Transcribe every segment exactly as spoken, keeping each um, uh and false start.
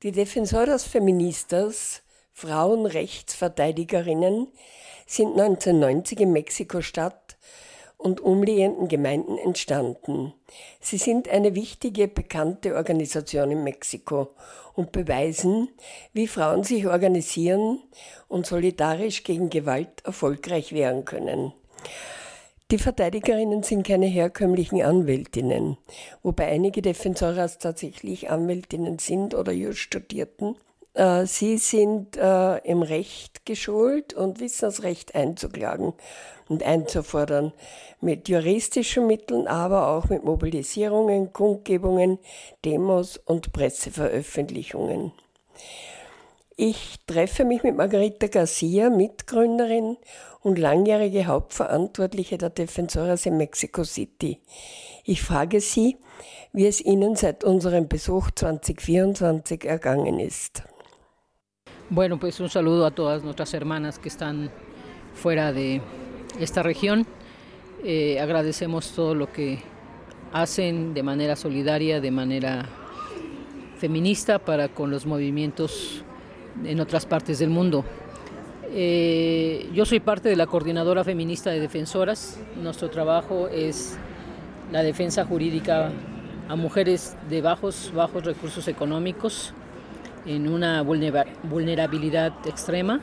Die Defensoras Feministas, Frauenrechtsverteidigerinnen, sind neunzehnhundertneunzig in Mexiko-Stadt und umliegenden Gemeinden entstanden. Sie sind eine wichtige, bekannte Organisation in Mexiko und beweisen, wie Frauen sich organisieren und solidarisch gegen Gewalt erfolgreich wehren können. Die Verteidigerinnen sind keine herkömmlichen Anwältinnen, wobei einige Defensoras tatsächlich Anwältinnen sind oder just studierten. Sie sind äh, im Recht geschult und wissen das Recht einzuklagen und einzufordern, mit juristischen Mitteln, aber auch mit Mobilisierungen, Kundgebungen, Demos und Presseveröffentlichungen. Ich treffe mich mit Margarita Garcia, Mitgründerin und langjährige Hauptverantwortliche der Defensoras in Mexico City. Ich frage sie, wie es ihnen seit unserem Besuch zwanzig vierundzwanzig ergangen ist. Bueno, pues un saludo a todas nuestras hermanas que están fuera de esta región. Eh, agradecemos todo lo que hacen de manera solidaria, de manera feminista para con los movimientos en otras partes del mundo. Eh, yo soy parte de la Coordinadora Feminista de Defensoras. Nuestro trabajo es la defensa jurídica a mujeres de bajos, bajos recursos económicos en una vulnerabilidad extrema.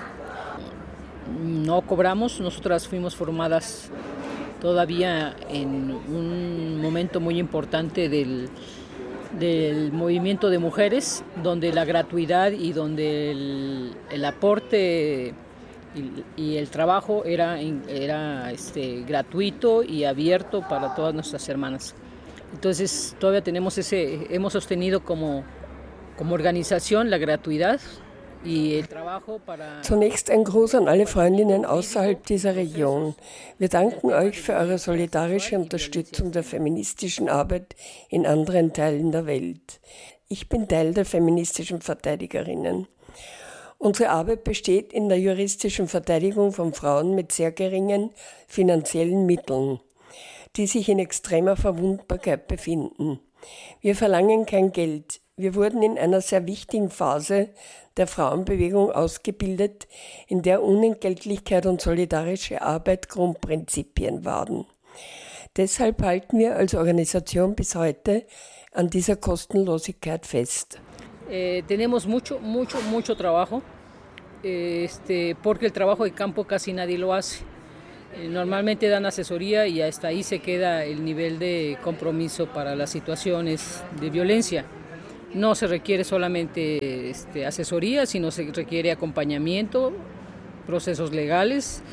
No cobramos, nosotras fuimos formadas todavía en un momento muy importante del, del movimiento de mujeres, donde la gratuidad y donde el, el aporte y, y el trabajo era, era este, gratuito y abierto para todas nuestras hermanas. Entonces todavía tenemos ese, hemos sostenido como Como Organisation la gratuidad y el trabajo para. Zunächst ein Gruß an alle Freundinnen außerhalb dieser Region. Wir danken euch für eure solidarische Unterstützung der feministischen Arbeit in anderen Teilen der Welt. Ich bin Teil der feministischen Verteidigerinnen. Unsere Arbeit besteht in der juristischen Verteidigung von Frauen mit sehr geringen finanziellen Mitteln, die sich in extremer Verwundbarkeit befinden. Wir verlangen kein Geld. Wir wurden in einer sehr wichtigen Phase der Frauenbewegung ausgebildet, in der Unentgeltlichkeit und solidarische Arbeit Grundprinzipien waren. Deshalb halten wir als Organisation bis heute an dieser Kostenlosigkeit fest. Eh, tenemos mucho, mucho, mucho trabajo, este, porque el trabajo de campo casi nadie lo hace. Eh, normalmente dan asesoría y hasta ahí se queda el nivel de compromiso para las situaciones de violencia. No se requiere solamente este, asesoría, sino se requiere acompañamiento, procesos legales,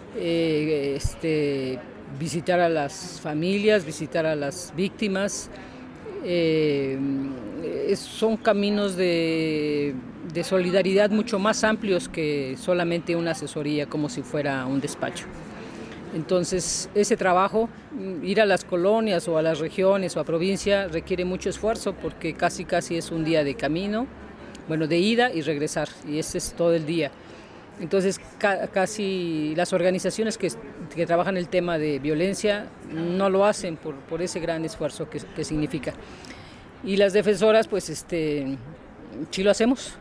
eh, este, visitar a las familias, visitar a las víctimas. Eh, son caminos de, de solidaridad mucho más amplios que solamente una asesoría, como si fuera un despacho. Entonces, ese trabajo, ir a las colonias o a las regiones o a provincia, requiere mucho esfuerzo porque casi casi es un día de camino, bueno, de ida y regresar, y ese es todo el día. Entonces, ca- casi las organizaciones que, que trabajan el tema de violencia no lo hacen por, por ese gran esfuerzo que, que significa. Y las defensoras, pues, este, sí lo hacemos.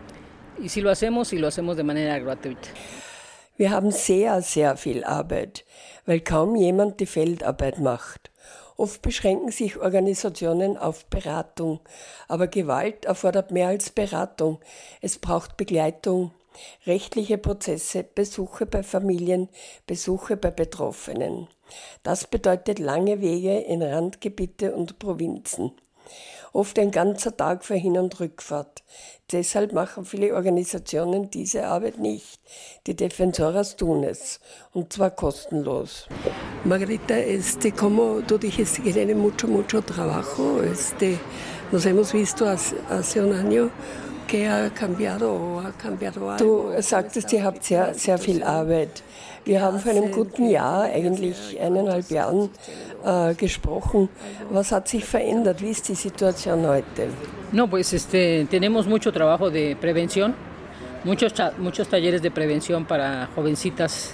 Y sí lo hacemos y lo hacemos de manera gratuita. Wir haben sehr, sehr viel Arbeit, weil kaum jemand die Feldarbeit macht. Oft beschränken sich Organisationen auf Beratung, aber Gewalt erfordert mehr als Beratung. Es braucht Begleitung, rechtliche Prozesse, Besuche bei Familien, Besuche bei Betroffenen. Das bedeutet lange Wege in Randgebiete und Provinzen. Oft ein ganzer Tag für Hin- und Rückfahrt. Deshalb machen viele Organisationen diese Arbeit nicht. Die Defensoras tun es, und zwar kostenlos. Margarita, este, ¿cómo tú dijiste que tiene mucho, mucho trabajo? Este, nos hemos visto hace, hace un año que ha cambiado o ha cambiado algo. Du sagtest, ihr habt sehr, sehr viel Arbeit. Wir haben vor einem guten Jahr, eigentlich eineinhalb Jahren, äh, gesprochen. Was hat sich verändert? Wie ist die Situation heute? No, pues este, tenemos mucho trabajo de prevención, muchos, muchos talleres de prevención para jovencitas.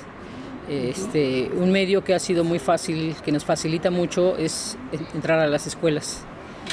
Este, un medio que ha sido muy fácil, que nos facilita mucho, es entrar a las escuelas.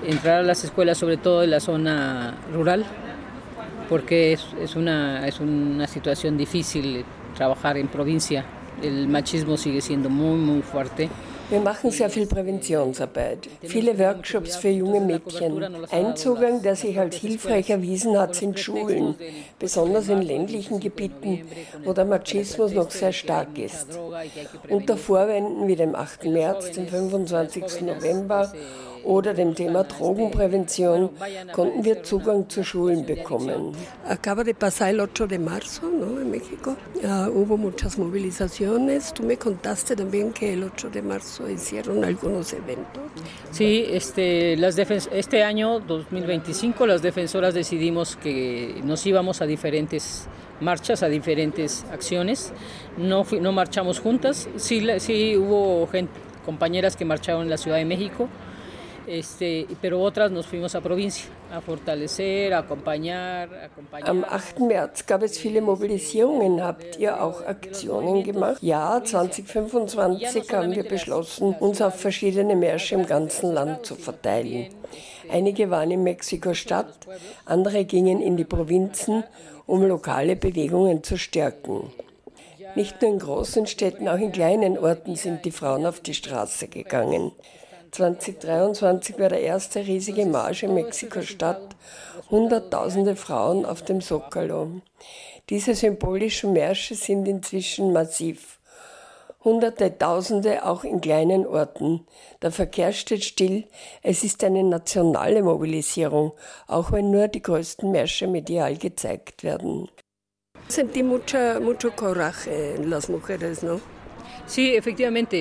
entrar a las escuelas, sobre todo en la zona rural, porque es, es, una, es una situación difícil trabajar en provincia. El machismo sigue siendo muy, muy fuerte. Wir machen sehr viel Präventionsarbeit, viele Workshops für junge Mädchen. Ein Zugang, der sich als hilfreich erwiesen hat, sind Schulen, besonders in ländlichen Gebieten, wo der Machismus noch sehr stark ist. Unter Vorwänden wie dem achten März, dem fünfundzwanzigsten November oder dem Thema Drogenprävention konnten wir Zugang zu Schulen bekommen. Acaba de pasar el ocho de marzo, ¿no? En México. Uh, hubo muchas movilizaciones. Tú me contaste también que el ocho de marzo hicieron algunos eventos. Sí, este, las defen- este año dos mil veinticinco las defensoras decidimos que nos íbamos a diferentes marchas, a diferentes acciones. No, fui, no marchamos juntas. Sí, sí hubo gente, compañeras que marcharon en la Ciudad de México. Este, pero otras nos fuimos a provincia, a fortalecer, a acompañar, a acompañar. Am achten März gab es viele Mobilisierungen. Habt ihr auch Aktionen gemacht? Ja, zwanzig fünfundzwanzig haben wir beschlossen, uns auf verschiedene Märsche im ganzen Land zu verteilen. Einige waren in Mexiko-Stadt, andere gingen in die Provinzen, um lokale Bewegungen zu stärken. Nicht nur in großen Städten, auch in kleinen Orten sind die Frauen auf die Straße gegangen. zwanzig dreiundzwanzig war der erste riesige Marsch in Mexiko-Stadt, hunderttausende Frauen auf dem Zócalo. Diese symbolischen Märsche sind inzwischen massiv. Hunderte, Tausende auch in kleinen Orten. Der Verkehr steht still. Es ist eine nationale Mobilisierung, auch wenn nur die größten Märsche medial gezeigt werden. Sentí mucha, mucho coraje en las mujeres, ¿no? Sí, efectivamente,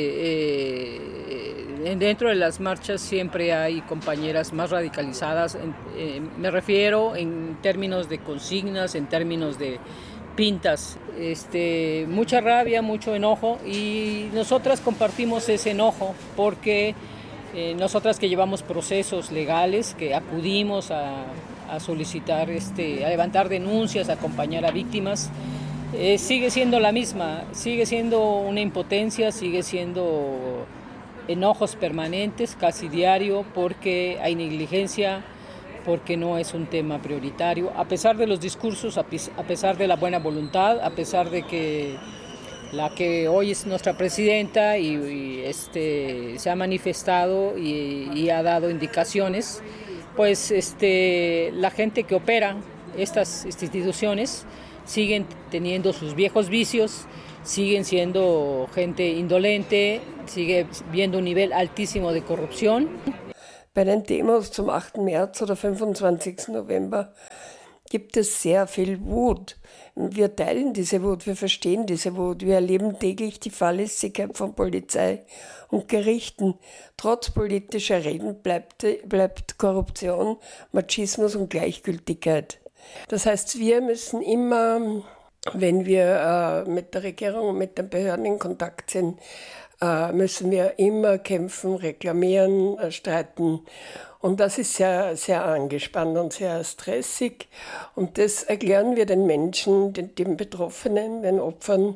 eh, dentro de las marchas siempre hay compañeras más radicalizadas, eh, me refiero en términos de consignas, en términos de pintas, este, mucha rabia, mucho enojo, y nosotras compartimos ese enojo porque eh, nosotras que llevamos procesos legales, que acudimos a, a solicitar, este, a levantar denuncias, a acompañar a víctimas, Eh, sigue siendo la misma, sigue siendo una impotencia, sigue siendo enojos permanentes, casi diario, porque hay negligencia, porque no es un tema prioritario, a pesar de los discursos, a pesar de la buena voluntad, a pesar de que la que hoy es nuestra presidenta y, y este, se ha manifestado y, y ha dado indicaciones, pues este, la gente que opera estas instituciones siguen teniendo sus viejos vicios, siguen siendo gente indolente, sigue viendo un nivel altísimo de corrupción. Bei den Demos zum achten März oder fünfundzwanzigsten November gibt es sehr viel Wut. Wir teilen diese Wut, wir verstehen diese Wut, wir erleben täglich die Fahrlässigkeit von Polizei und Gerichten. Trotz politischer Reden bleibt, bleibt Korruption, Machismus und Gleichgültigkeit. Das heißt, wir müssen immer, wenn wir äh, mit der Regierung und mit den Behörden in Kontakt sind, äh, müssen wir immer kämpfen, reklamieren, äh, streiten. Und das ist sehr, sehr angespannt und sehr stressig. Und das erklären wir den Menschen, den, den Betroffenen, den Opfern.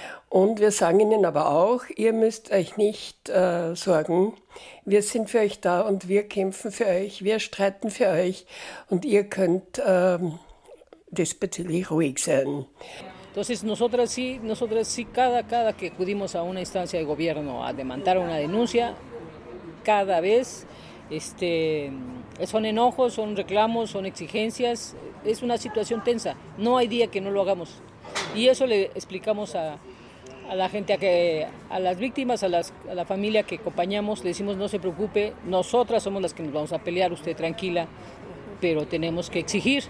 Und wir sagen ihnen aber auch, ihr müsst euch nicht äh, sorgen. Wir sind für euch da und wir kämpfen für euch, wir streiten für euch und ihr könnt äh, diesbezüglich ruhig sein. Entonces nosotras sí, nosotras sí cada, cada que acudimos a una instancia de gobierno a demandar una denuncia, cada vez este, son enojos, son reclamos, son exigencias, es una situación tensa, no hay día que no lo hagamos. Y eso le explicamos a a la gente, a, que, a las víctimas, a, las, a la familia que acompañamos, le decimos no se preocupe, nosotras somos las que nos vamos a pelear, usted tranquila, pero tenemos que exigir.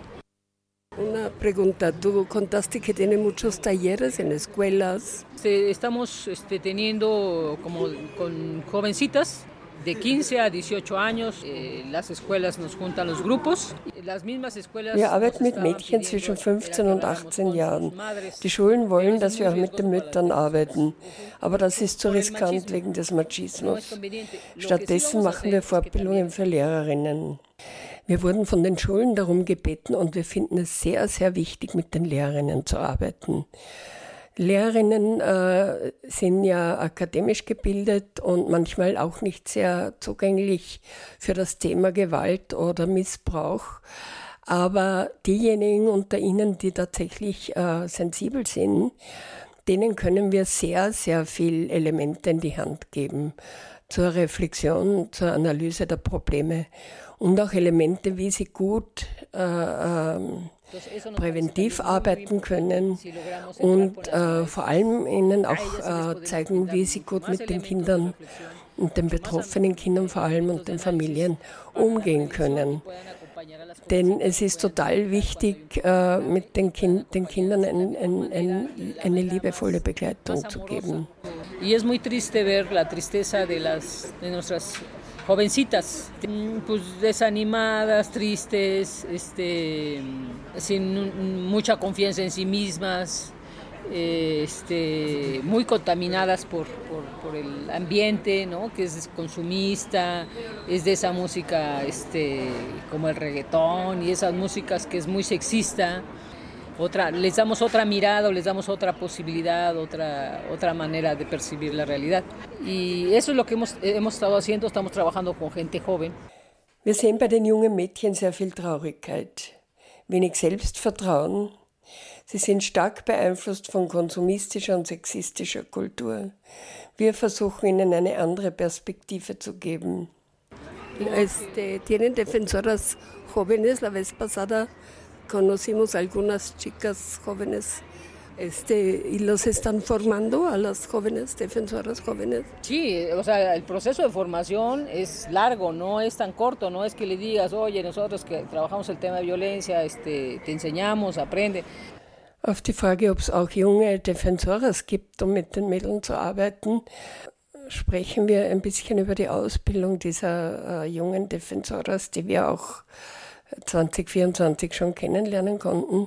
Una pregunta, tú contaste que tiene muchos talleres en escuelas. Estamos este, teniendo como con jovencitas de quince a dieciocho años, eh, las escuelas nos juntan los grupos. Las mismas escuelas wir arbeiten mit Mädchen zwischen fünfzehn und achtzehn Jahren. Die Schulen wollen, dass wir auch mit den Müttern arbeiten, aber das ist zu riskant wegen des Machismus. Stattdessen machen wir Fortbildungen für Lehrerinnen. Wir wurden von den Schulen darum gebeten und wir finden es sehr, sehr wichtig, mit den Lehrerinnen zu arbeiten. Lehrerinnen äh, sind ja akademisch gebildet und manchmal auch nicht sehr zugänglich für das Thema Gewalt oder Missbrauch. Aber diejenigen unter ihnen, die tatsächlich äh, sensibel sind, denen können wir sehr, sehr viel Elemente in die Hand geben zur Reflexion, zur Analyse der Probleme und auch Elemente, wie sie gut äh, ähm, präventiv arbeiten können und äh, vor allem ihnen auch äh, zeigen, wie sie gut mit den Kindern und den betroffenen Kindern vor allem und den Familien umgehen können. Denn es ist total wichtig, äh, mit den, kind, den Kindern ein, ein, ein, eine liebevolle Begleitung zu geben. Y es muy triste ver la tristeza de las de nuestras jovencitas, pues desanimadas, tristes, este, sin mucha confianza en sí mismas, este, muy contaminadas por, por, por el ambiente, ¿no? Que es consumista, es de esa música este, como el reggaetón y esas músicas que es muy sexista. Otra, les damos otra mirada, les damos otra posibilidad, otra, otra manera de percibir la realidad. Y eso es lo que hemos, hemos estado haciendo, estamos trabajando con gente joven. Wir sehen bei den jungen Mädchen sehr viel Traurigkeit, wenig Selbstvertrauen. Sie sind stark beeinflusst von konsumistischer und sexistischer Kultur. Wir versuchen ihnen eine andere Perspektive zu geben. Este, tienen defensoras jóvenes. La vez pasada conocimos algunas chicas jóvenes este, y los están formando a las jóvenes, defensoras jóvenes. Sí, o sea, el proceso de formación es largo, no es tan corto, no es que le digas, oye, nosotros que trabajamos el tema de violencia, este, te enseñamos, aprende. Auf die Frage, ob es auch junge Defensoras gibt, um mit den Mädchen zu arbeiten, sprechen wir ein bisschen über die Ausbildung dieser äh, jungen Defensoras, die wir auch zwanzig vierundzwanzig schon kennenlernen konnten.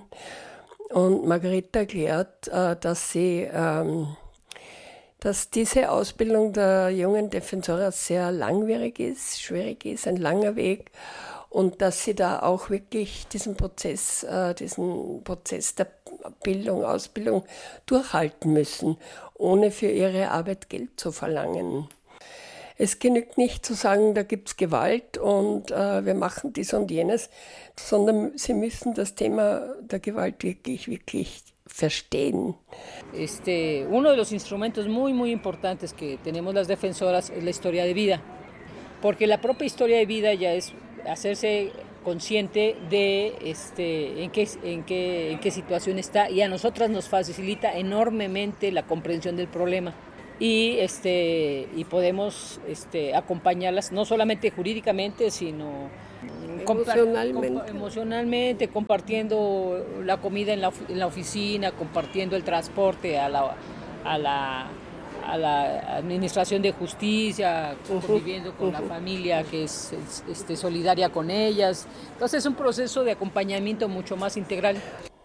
Und Margareta erklärt, äh, dass sie, ähm, dass diese Ausbildung der jungen Defensoras sehr langwierig ist, schwierig ist, ein langer Weg. Und dass sie da auch wirklich diesen Prozess, äh, diesen Prozess der Bildung, Ausbildung durchhalten müssen, ohne für ihre Arbeit Geld zu verlangen. Es genügt nicht zu sagen, da gibt es Gewalt und äh, wir machen dies und jenes, sondern sie müssen das Thema der Gewalt wirklich, wirklich verstehen. Este, uno de los instrumentos muy, muy importantes que tenemos las defensoras es la historia de vida, porque la propia historia de vida ya es hacerse consciente de este, en, qué, en, qué, en qué situación está, y a nosotras nos facilita enormemente la comprensión del problema y, este, y podemos este, acompañarlas no solamente jurídicamente, sino emocionalmente. Compa- emocionalmente, compartiendo la comida en la, en la oficina, compartiendo el transporte a la, a la a la administración de justicia, conviviendo con la familia que es, es este, solidaria con ellas. Entonces es un proceso de acompañamiento mucho más integral.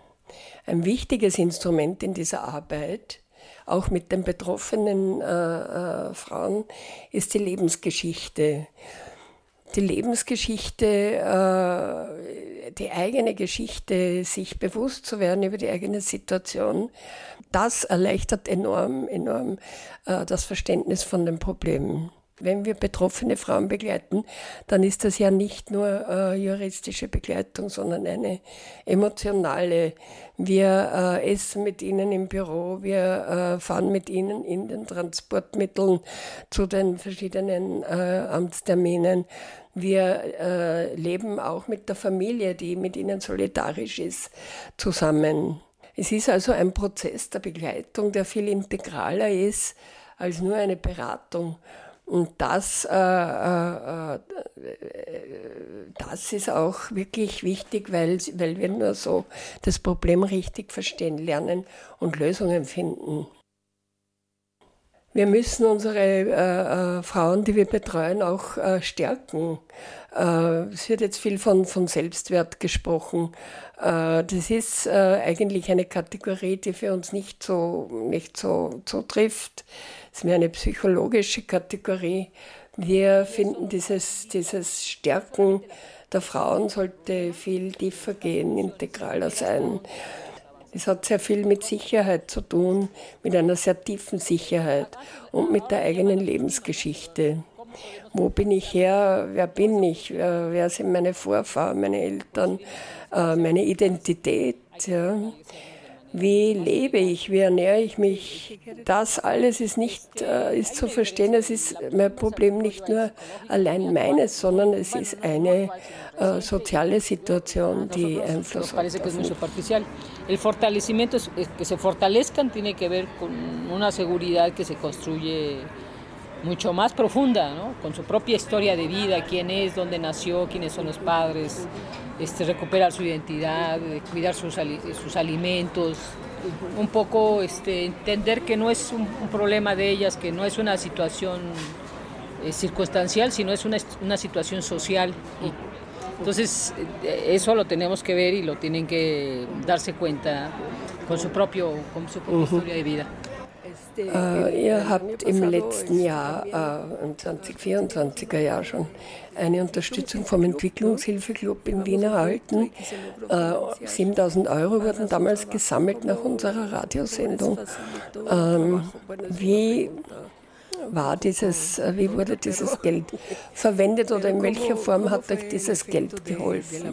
Ein wichtiges Instrument in dieser Arbeit, auch mit den betroffenen äh, äh, Frauen, ist die Lebensgeschichte. Die Lebensgeschichte, äh, die eigene Geschichte, sich bewusst zu werden über die eigene Situation, das erleichtert enorm, enorm äh, das Verständnis von den Problemen. Wenn wir betroffene Frauen begleiten, dann ist das ja nicht nur äh, juristische Begleitung, sondern eine emotionale. Wir äh, essen mit ihnen im Büro, wir äh, fahren mit ihnen in den Transportmitteln zu den verschiedenen äh, Amtsterminen. Wir äh, leben auch mit der Familie, die mit ihnen solidarisch ist, zusammen. Es ist also ein Prozess der Begleitung, der viel integraler ist als nur eine Beratung. Und das, äh, äh, das ist auch wirklich wichtig, weil, weil wir nur so das Problem richtig verstehen lernen und Lösungen finden. Wir müssen unsere äh, äh, Frauen, die wir betreuen, auch äh, stärken. Äh, es wird jetzt viel von, von Selbstwert gesprochen. Äh, das ist äh, eigentlich eine Kategorie, die für uns nicht so, nicht so, so trifft. Es ist mehr eine psychologische Kategorie. Wir finden, dieses, dieses Stärken der Frauen sollte viel tiefer gehen, integraler sein. Es hat sehr viel mit Sicherheit zu tun, mit einer sehr tiefen Sicherheit und mit der eigenen Lebensgeschichte. Wo bin ich her? Wer bin ich? Wer sind meine Vorfahren, meine Eltern, meine Identität? Ja. Wie lebe ich? Wie ernähre ich mich? Das alles ist nicht ist zu verstehen. Es ist mein Problem nicht nur allein meines, sondern es ist eine äh, soziale Situation, die Einfluss hat. El fortalecimiento, que se fortalezcan, tiene que ver con una seguridad que se construye mucho más profunda, ¿no? Con su propia historia de vida, quién es, dónde nació, quiénes son los padres, este, recuperar su identidad, cuidar sus, sus alimentos, un poco este, entender que no es un, un problema de ellas, que no es una situación eh, circunstancial, sino es una, una situación social. Y entonces eso lo tenemos que ver y lo tienen que darse cuenta con su, propio, con su propia uh-huh. historia de vida. Uh, ihr habt im letzten Jahr, uh, im zwanzig vierundzwanziger Jahr schon, eine Unterstützung vom Entwicklungshilfeclub in Wien erhalten. Uh, siebentausend Euro wurden damals gesammelt nach unserer Radiosendung. Uh, wie war dieses, wie wurde dieses Geld verwendet oder in welcher Form hat euch dieses Geld geholfen?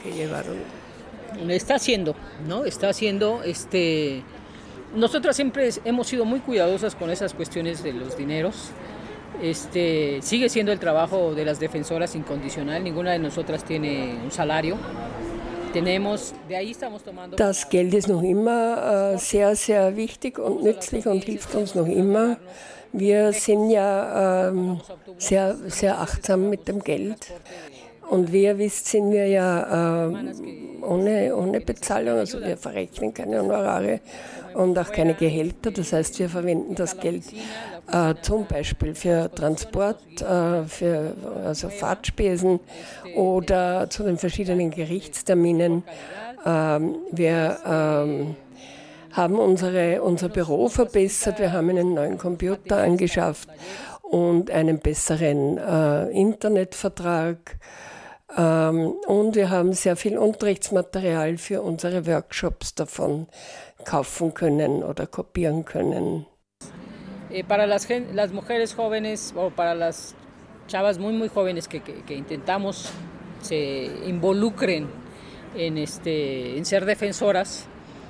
Está haciendo, ¿no? Está haciendo este... Nosotras siempre hemos sido muy cuidadosas con esas cuestiones de los dineros. Este, sigue siendo el trabajo de las defensoras incondicional. Ninguna de nosotras tiene un salario. Tenemos, de ahí estamos tomando. Das Geld ist noch immer äh, sehr, sehr wichtig und nützlich und hilft uns noch immer. Wir sind ja ähm, sehr, sehr achtsam mit dem Geld. Und wie ihr wisst, sind wir ja äh, ohne, ohne Bezahlung, also wir verrechnen keine Honorare und auch keine Gehälter. Das heißt, wir verwenden das Geld äh, zum Beispiel für Transport, äh, für also Fahrtspesen oder zu den verschiedenen Gerichtsterminen. Ähm, wir ähm, haben unsere, unser Büro verbessert, wir haben einen neuen Computer angeschafft und einen besseren äh, Internetvertrag. Ähm, und wir haben sehr viel Unterrichtsmaterial für unsere Workshops davon kaufen können oder kopieren können. Eh, para las, las mujeres jóvenes o para las chavas muy muy jóvenes que, que, que intentamos se involucren en, este, en ser defensoras,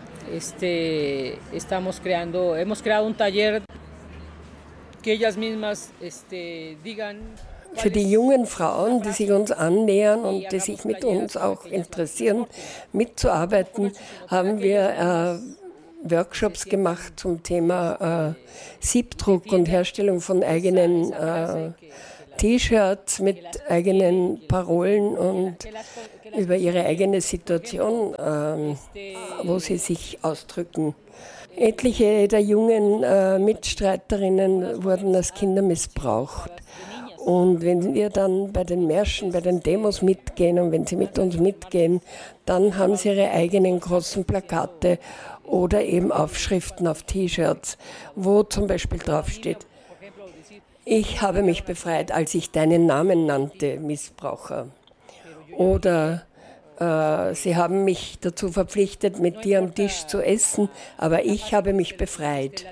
este, estamos creando, hemos creado un taller que ellas mismas este, digan. Für die jungen Frauen, die sich uns annähern und die sich mit uns auch interessieren, mitzuarbeiten, haben wir äh, Workshops gemacht zum Thema äh, Siebdruck und Herstellung von eigenen äh, T-Shirts mit eigenen Parolen und über ihre eigene Situation, äh, wo sie sich ausdrücken. Etliche der jungen äh, Mitstreiterinnen wurden als Kinder missbraucht. Und wenn wir dann bei den Märschen, bei den Demos mitgehen und wenn sie mit uns mitgehen, dann haben sie ihre eigenen großen Plakate oder eben Aufschriften auf T-Shirts, wo zum Beispiel draufsteht, ich habe mich befreit, als ich deinen Namen nannte, Missbraucher. Oder äh, sie haben mich dazu verpflichtet, mit dir am Tisch zu essen, aber ich habe mich befreit.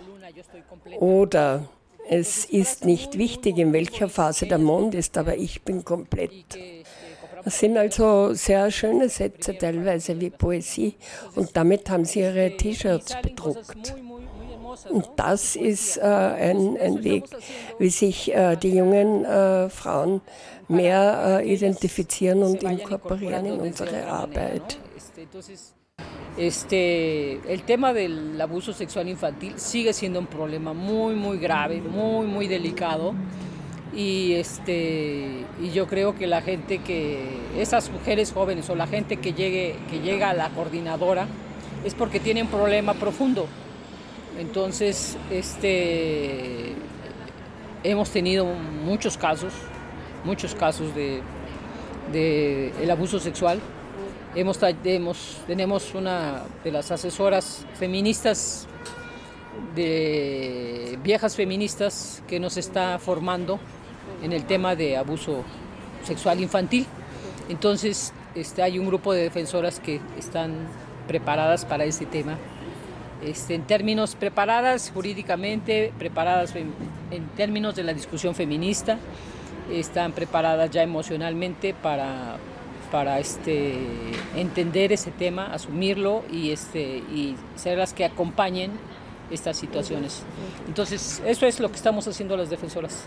Oder es ist nicht wichtig, in welcher Phase der Mond ist, aber ich bin komplett. Das sind also sehr schöne Sätze, teilweise wie Poesie. Und damit haben sie ihre T-Shirts bedruckt. Und das ist äh, ein, ein Weg, wie sich äh, die jungen äh, Frauen mehr äh, identifizieren und inkorporieren in unsere Arbeit. Este, el tema del abuso sexual infantil sigue siendo un problema muy, muy grave, muy, muy delicado. Y, este, y yo creo que la gente que, esas mujeres jóvenes o la gente que, llegue, que llega a la coordinadora es porque tiene un problema profundo. Entonces, este, hemos tenido muchos casos, muchos casos de, de el abuso sexual. Hemos, hemos, tenemos una de las asesoras feministas, de viejas feministas, que nos está formando en el tema de abuso sexual infantil. Entonces este, hay un grupo de defensoras que están preparadas para este tema. Este, en términos preparadas jurídicamente, preparadas en, en términos de la discusión feminista, están preparadas ya emocionalmente para, para este, entender ese tema, asumirlo y, este, y ser las que acompañen estas situaciones. Entonces, eso es lo que estamos haciendo las defensoras.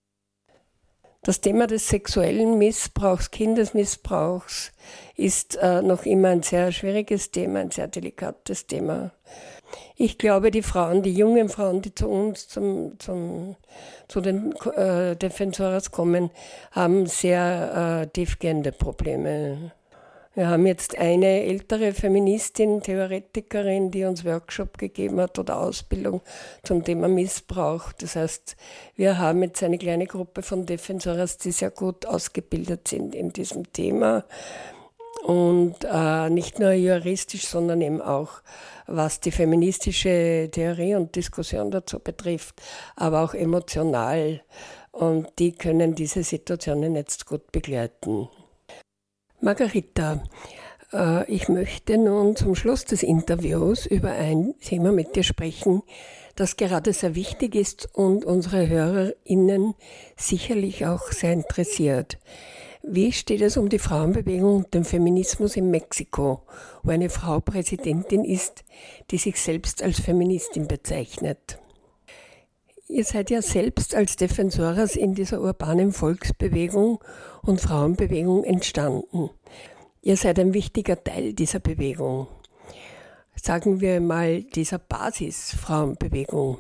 Das Thema des sexuellen Missbrauchs, Kindesmissbrauchs ist äh, noch immer ein sehr schwieriges Thema, ein sehr delikates Thema. Ich glaube, die Frauen, die jungen Frauen, die zu uns, zum, zum, zu den äh, Defensoras kommen, haben sehr äh, tiefgehende Probleme. Wir haben jetzt eine ältere Feministin, Theoretikerin, die uns Workshop gegeben hat oder Ausbildung zum Thema Missbrauch. Das heißt, wir haben jetzt eine kleine Gruppe von Defensoras, die sehr gut ausgebildet sind in diesem Thema. Und äh, nicht nur juristisch, sondern eben auch, was die feministische Theorie und Diskussion dazu betrifft, aber auch emotional. Und die können diese Situationen jetzt gut begleiten. Margarita, äh, ich möchte nun zum Schluss des Interviews über ein Thema mit dir sprechen, das gerade sehr wichtig ist und unsere HörerInnen sicherlich auch sehr interessiert. Wie steht es um die Frauenbewegung und den Feminismus in Mexiko, wo eine Frau Präsidentin ist, die sich selbst als Feministin bezeichnet? Ihr seid ja selbst als Defensoras in dieser urbanen Volksbewegung und Frauenbewegung entstanden. Ihr seid ein wichtiger Teil dieser Bewegung. Sagen wir mal dieser Basis-Frauenbewegung.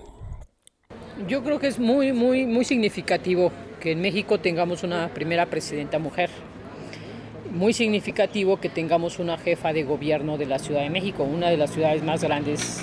Yo creo que es muy, muy, muy significativo que en México tengamos una primera presidenta mujer. Muy significativo que tengamos una jefa de gobierno de la Ciudad de México, una de las ciudades más grandes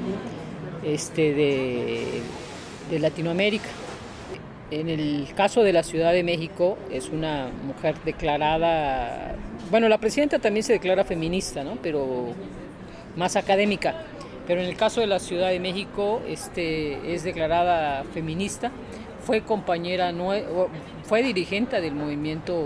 este, de, de Latinoamérica. En el caso de la Ciudad de México es una mujer declarada, bueno, la presidenta también se declara feminista, ¿no? Pero más académica. Pero en el caso de la Ciudad de México este, es declarada feminista, fue compañera, fue dirigente del movimiento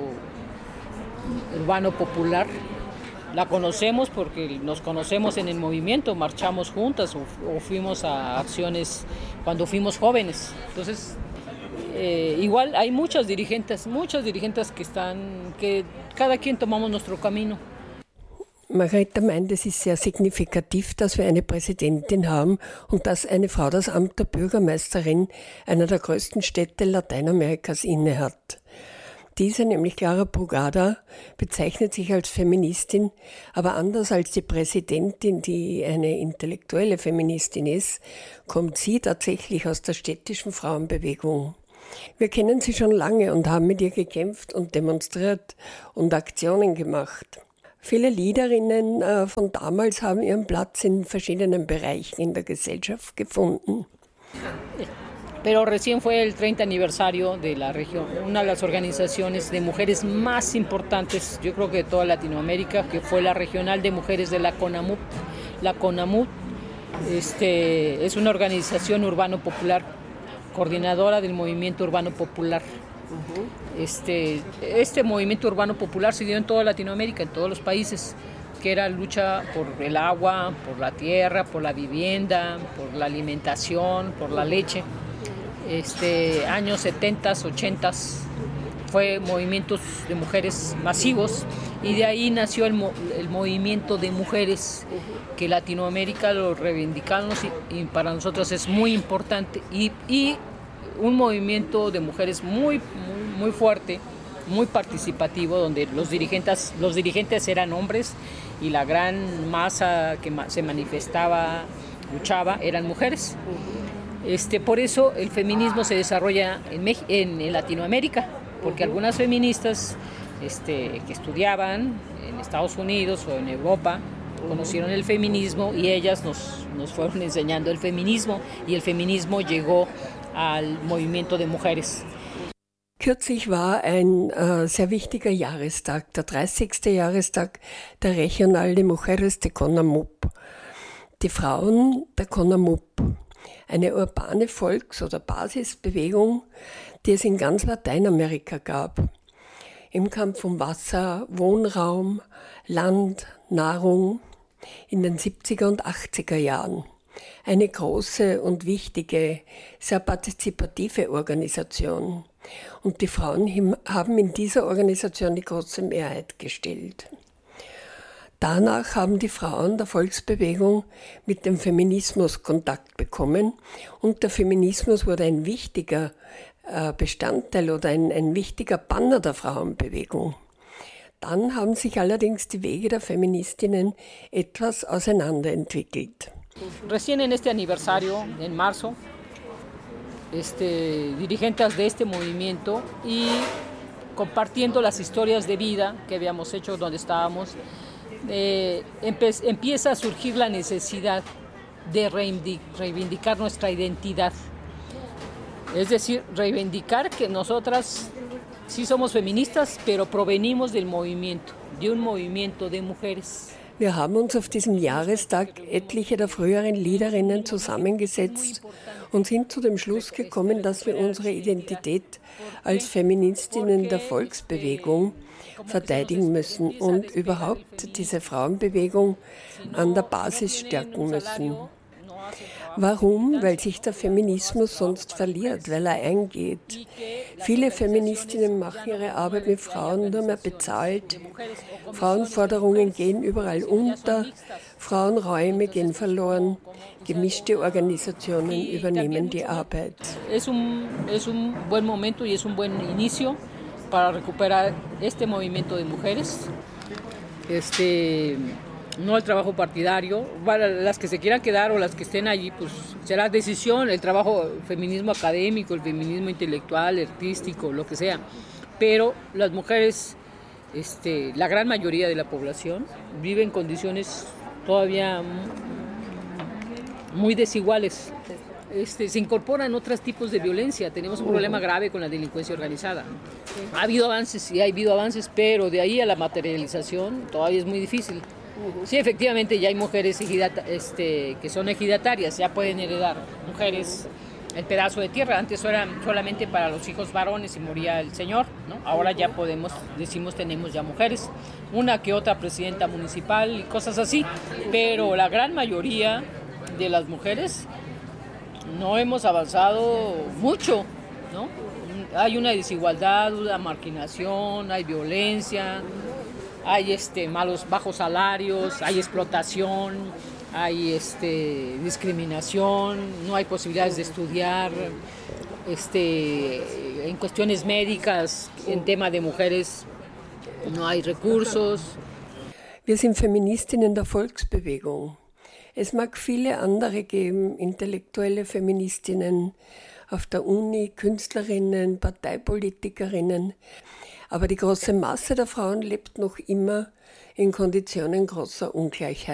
urbano popular. La conocemos porque nos conocemos en el movimiento, marchamos juntas o, o fuimos a acciones cuando fuimos jóvenes. Entonces, eh, igual hay muchas dirigentes, muchas dirigentes que están, que cada quien tomamos nuestro camino. Margarita meint, es ist sehr signifikativ, dass wir eine Präsidentin haben und dass eine Frau das Amt der Bürgermeisterin einer der größten Städte Lateinamerikas innehat. Diese, nämlich Clara Brugada, bezeichnet sich als Feministin, aber anders als die Präsidentin, die eine intellektuelle Feministin ist, kommt sie tatsächlich aus der städtischen Frauenbewegung. Wir kennen sie schon lange und haben mit ihr gekämpft und demonstriert und Aktionen gemacht. Viele Liederinnen äh, von damals haben ihren Platz in verschiedenen Bereichen in der Gesellschaft gefunden. Pero recién fue el treinta aniversario de la región, una de las organizaciones de mujeres más importantes, yo creo que de toda Latinoamérica, que fue la Regional de Mujeres de la CONAMUP. La CONAMUP este, es una organización urbano popular, coordinadora del movimiento urbano popular. Este, este movimiento urbano popular se dio en toda Latinoamérica, en todos los países, que era lucha por el agua, por la tierra, por la vivienda, por la alimentación, por la leche. Este, años setenta, ochenta fue movimientos de mujeres masivos y de ahí nació el, el movimiento de mujeres que Latinoamérica lo reivindicamos y, y para nosotros es muy importante y, y un movimiento de mujeres muy, muy, muy fuerte, muy participativo, donde los dirigentes, los dirigentes eran hombres y la gran masa que se manifestaba, luchaba, eran mujeres. Este, por eso el feminismo se desarrolla en, en, en Latinoamérica, porque algunas feministas este, que estudiaban en Estados Unidos o en Europa conocieron el feminismo y ellas nos, nos fueron enseñando el feminismo y el feminismo llegó al movimiento de mujeres. Kürzlich war ein äh, sehr wichtiger Jahrestag, der dreißigste Jahrestag der Regional de Mujeres de CONAMUP. Die Frauen der CONAMUP, eine urbane Volks- oder Basisbewegung, die es in ganz Lateinamerika gab. Im Kampf um Wasser, Wohnraum, Land, Nahrung. in den siebziger und achtziger Jahren. Eine große und wichtige, sehr partizipative Organisation. Und die Frauen haben in dieser Organisation die große Mehrheit gestellt. Danach haben die Frauen der Volksbewegung mit dem Feminismus Kontakt bekommen und der Feminismus wurde ein wichtiger Bestandteil oder ein, ein wichtiger Banner der Frauenbewegung. Dann haben sich allerdings die Wege der Feministinnen etwas auseinanderentwickelt. Recién en este aniversario, en marzo, este, dirigentes de este movimiento y compartiendo las historias de vida que habíamos hecho donde estábamos, eh, empe- empieza a surgir la necesidad de reivindicar nuestra identidad. Es decir, reivindicar que nosotras sí somos feministas, pero provenimos del movimiento, de un movimiento de mujeres. Wir haben uns auf diesem Jahrestag etliche der früheren Liederinnen zusammengesetzt und sind zu dem Schluss gekommen, dass wir unsere Identität als Feministinnen der Volksbewegung verteidigen müssen und überhaupt diese Frauenbewegung an der Basis stärken müssen. Warum? Weil sich der Feminismus sonst verliert, weil er eingeht. Viele Feministinnen machen ihre Arbeit mit Frauen nur mehr bezahlt. Frauenforderungen gehen überall unter, Frauenräume gehen verloren, gemischte Organisationen übernehmen die Arbeit. Es un, es un buen momento y es un buen inicio para recuperar este movimiento de mujeres. Este... No el trabajo partidario, para las que se quieran quedar o las que estén allí, pues será decisión, el trabajo, feminismo académico, el feminismo intelectual, artístico, lo que sea. Pero las mujeres, este, la gran mayoría de la población, vive en condiciones todavía muy desiguales. Este, se incorporan otros tipos de violencia. Tenemos un problema grave con la delincuencia organizada. Ha habido avances, sí ha habido avances, pero de ahí a la materialización todavía es muy difícil. Sí, efectivamente ya hay mujeres ejidata, este, que son ejidatarias, ya pueden heredar mujeres el pedazo de tierra. Antes era solamente para los hijos varones y moría el señor, ¿no? Ahora ya podemos, decimos, tenemos ya mujeres, una que otra presidenta municipal y cosas así, pero la gran mayoría de las mujeres no hemos avanzado mucho, ¿no? Hay una desigualdad, una marginación, hay violencia, hay este, malos, bajos salarios, hay explotación, hay este, discriminación, no hay posibilidades de estudiar, este, en cuestiones médicas, en tema de mujeres, no hay recursos. Wir sind Feministinnen der Volksbewegung. Es mag viele andere geben, intellektuelle Feministinnen auf der Uni, Künstlerinnen, Parteipolitikerinnen. Aber die große Masse der Frauen lebt noch immer in Konditionen großer Ungleichheit.